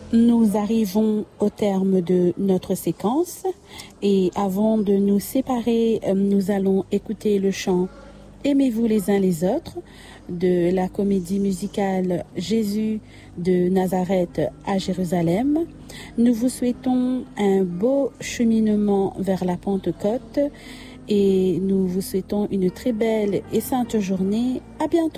Nous arrivons au terme de notre séquence et avant de nous séparer, nous allons écouter le chant « Aimez-vous les uns les autres » de la comédie musicale Jésus de Nazareth à Jérusalem. Nous vous souhaitons un beau cheminement vers la Pentecôte et nous vous souhaitons une très belle et sainte journée. À bientôt.